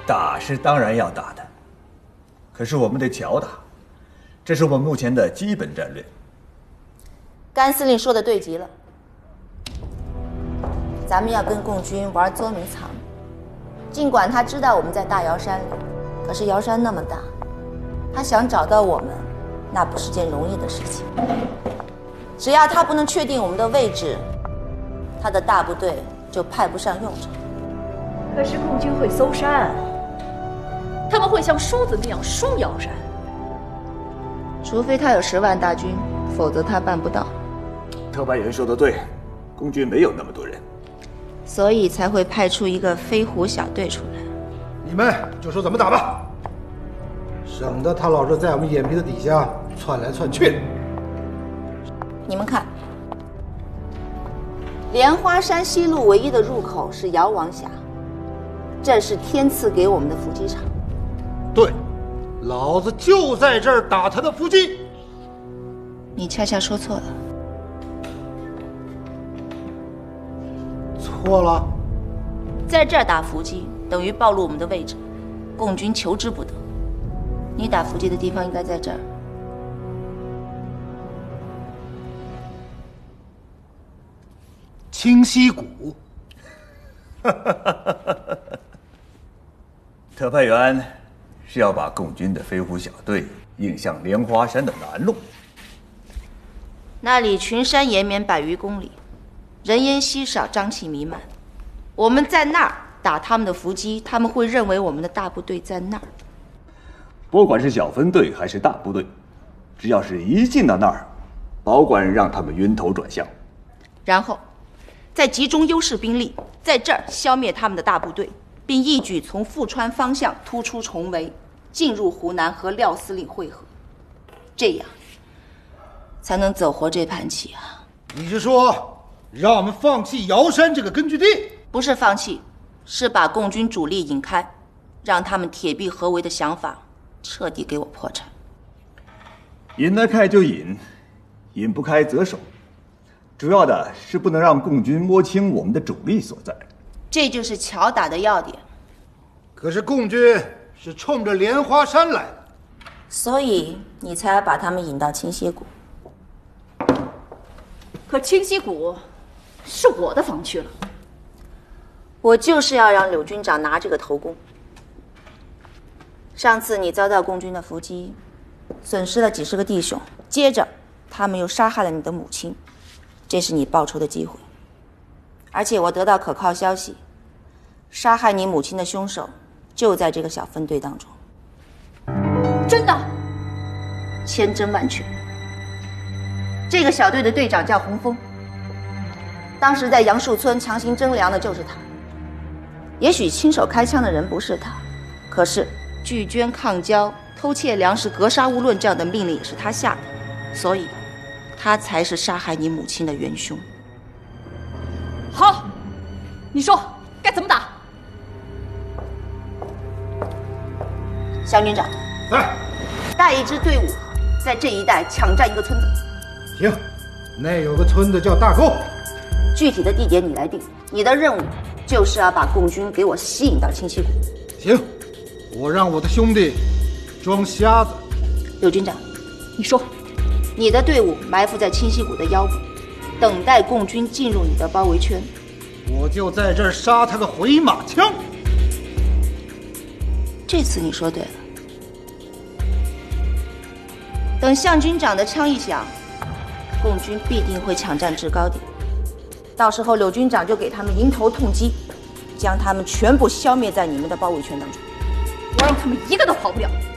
打是当然要打的，可是我们得巧打，这是我们目前的基本战略。 甘司令说的对极了，咱们要跟共军玩捉迷藏。尽管他知道我们在大瑶山里，可是瑶山那么大，他想找到我们，那不是件容易的事情。只要他不能确定我们的位置，他的大部队就派不上用场。 可是共军会搜山，他们会像梳子那样梳瑶山。 除非他有10万大军，否则他办不到。 特派员说的对，共军没有那么多人， 所以才会派出一个飞虎小队出来。 你们就说怎么打吧，省得他老是在我们眼皮子底下窜来窜去。 你们看，莲花山西路唯一的入口是瑶王峡，这是天赐给我们的伏击场。 对，老子就在这儿打他的伏击。 你恰恰说错了。 错了？ 在这儿打伏击等于暴露我们的位置，共军求之不得。你打伏击的地方应该在这儿。 清溪谷。 特派员是要把共军的飞虎小队引向莲花山的南路。 那里群山延绵100余公里，人烟稀少，瘴气弥漫。我们在那儿打他们的伏击，他们会认为我们的大部队在那儿。 不管是小分队还是大部队，只要是一进到那儿，保管让他们晕头转向， 然后再集中优势兵力，在这儿消灭他们的大部队，并一举从富川方向突出重围，进入湖南和廖司令会合，这样才能走活这盘棋啊！ 你是说让我们放弃瑶山这个根据地？ 不是放弃，是把共军主力引开，让他们铁壁合围的想法彻底给我破产。 引得开就引，引不开则守。主要的是不能让共军摸清我们的主力所在。 这就是巧打的要点。 可是共军是冲着莲花山来的， 所以你才要把他们引到清溪谷。 可清溪谷是我的防区了。 我就是要让柳军长拿这个头功。上次你遭到共军的伏击，损失了几十个弟兄，接着他们又杀害了你的母亲，这是你报仇的机会。而且我得到可靠消息，杀害你母亲的凶手就在这个小分队当中。 真的？ 千真万确。这个小队的队长叫洪峰，当时在杨树村强行征粮的就是他。也许亲手开枪的人不是他，可是拒捐抗交、偷窃粮食、格杀勿论这样的命令也是他下的，所以他才是杀害你母亲的元凶。 好，你说该怎么打？ 湘军长， 来， 带一支队伍在这一带抢占一个村子。 行，那有个村子叫大沟， 具体的地点你来定。你的任务就是要把共军给我吸引到清溪谷。 行，我让我的兄弟装瞎子。 柳军长， 你说， 你的队伍埋伏在清溪谷的腰部，等待共军进入你的包围圈。 我就在这儿杀他个回马枪。 这次你说对了。等向军长的枪一响，共军必定会抢占制高点，到时候柳军长就给他们迎头痛击，将他们全部消灭在你们的包围圈当中。 我让他们一个都跑不了。